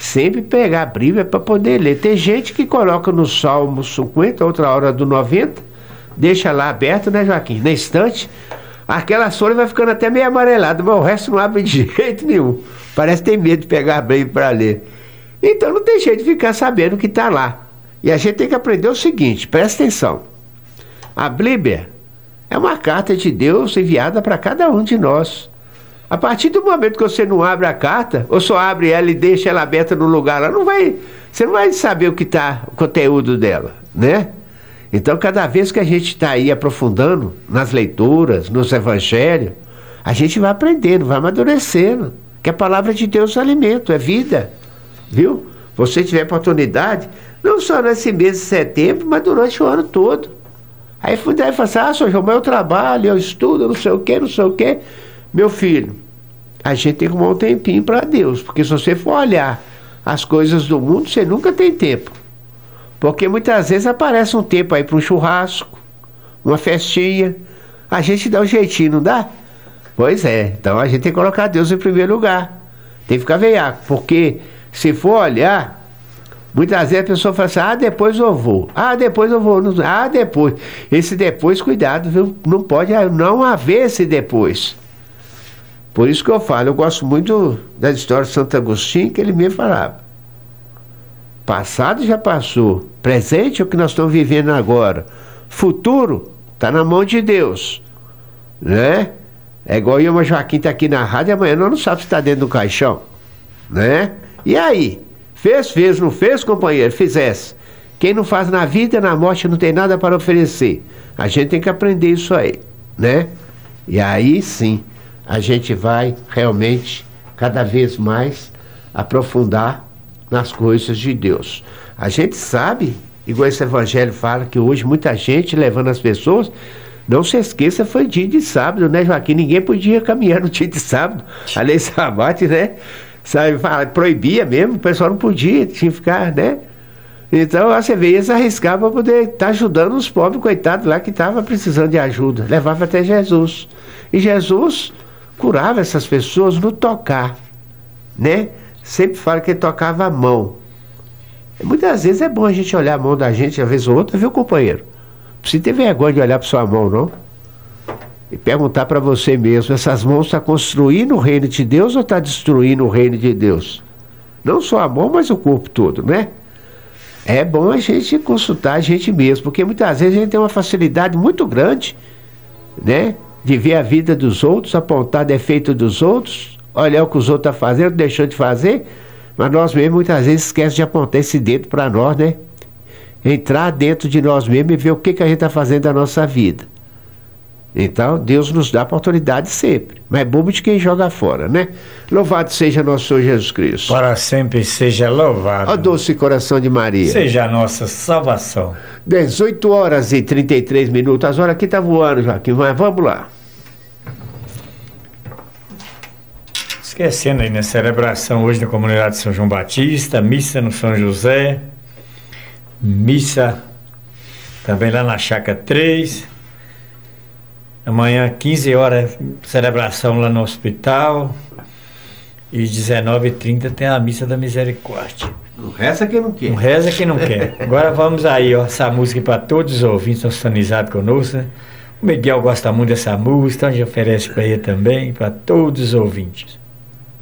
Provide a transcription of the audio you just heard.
sempre pegar a Bíblia para poder ler. Tem gente que coloca no Salmo 50, outra hora do 90, deixa lá aberto, né, Joaquim? Na estante, aquela folha vai ficando até meio amarelada, mas o resto não abre de jeito nenhum. Parece que tem medo de pegar a Bíblia para ler. Então não tem jeito de ficar sabendo o que está lá. E a gente tem que aprender o seguinte, presta atenção. A Bíblia é uma carta de Deus enviada para cada um de nós. A partir do momento que você não abre a carta, ou só abre ela e deixa ela aberta no lugar lá, você não vai saber o que está, o conteúdo dela, né? Então, cada vez que a gente está aí aprofundando nas leituras, nos evangelhos, a gente vai aprendendo, vai amadurecendo. Que a palavra de Deus é alimento, é vida, viu? Você tiver oportunidade, não só nesse mês de setembro, mas durante o ano todo. Aí daí fala assim, Sr. João, mas eu trabalho, eu estudo, não sei o quê, não sei o quê. Meu filho, a gente tem que arrumar um tempinho para Deus, porque se você for olhar as coisas do mundo, você nunca tem tempo. Porque muitas vezes aparece um tempo aí para um churrasco, uma festinha, a gente dá um jeitinho, não dá? Pois é, então a gente tem que colocar Deus em primeiro lugar, tem que ficar veiaco, porque se for olhar, muitas vezes a pessoa fala assim, depois eu vou, depois eu vou, depois. Esse depois, cuidado, viu? Não pode não haver esse depois. Por isso que eu falo, eu gosto muito da história de Santo Agostinho, que ele mesmo falava. Passado já passou, presente é o que nós estamos vivendo agora. Futuro está na mão de Deus, né? É igual eu, mas Joaquim está aqui na rádio e amanhã nós não sabemos se está dentro do caixão, né? E aí? Fez, não fez, companheiro? Fizesse. Quem não faz na vida, na morte não tem nada para oferecer. A gente tem que aprender isso aí, né? E aí sim, a gente vai realmente cada vez mais aprofundar nas coisas de Deus. A gente sabe, igual esse evangelho fala, que hoje muita gente levando as pessoas, não se esqueça, foi dia de sábado, né, Joaquim? Ninguém podia caminhar no dia de sábado. A lei sabate, né? Sabe, proibia mesmo, o pessoal não podia, tinha que ficar, né? Então, você vê, eles arriscavam para poder estar ajudando os pobres, coitados lá que estavam precisando de ajuda. Levava até Jesus. E Jesus curava essas pessoas no tocar, né? Sempre fala que ele tocava a mão. Muitas vezes é bom a gente olhar a mão da gente, uma vez ou outra, viu, companheiro? Não precisa ter vergonha de olhar para sua mão, não. E perguntar para você mesmo, essas mãos estão construindo o reino de Deus ou está destruindo o reino de Deus? Não só a mão, mas o corpo todo, né? É bom a gente consultar a gente mesmo, porque muitas vezes a gente tem uma facilidade muito grande, né? De ver a vida dos outros, apontar defeito dos outros, olhar o que os outros estão fazendo, deixando de fazer, mas nós mesmos muitas vezes esquecemos de apontar esse dedo para nós, né? Entrar dentro de nós mesmos e ver o que a gente está fazendo da nossa vida. Então, Deus nos dá oportunidade sempre, mas é bobo de quem joga fora, né? Louvado seja nosso Senhor Jesus Cristo. Para sempre seja louvado. Ó doce coração de Maria. Seja a nossa salvação. 18h33. As horas aqui tá voando, Joaquim, mas vamos lá. Esquecendo aí, né? Celebração hoje na comunidade de São João Batista, missa no São José, missa também lá na Chácara 3. Amanhã, 15 horas, celebração lá no hospital. E 19h30 tem a missa da misericórdia. Não reza quem não quer. Não reza quem não quer. Agora vamos aí, ó, essa música para todos os ouvintes que estão sintonizados conosco, né? O Miguel gosta muito dessa música, então a gente oferece para ele também, para todos os ouvintes.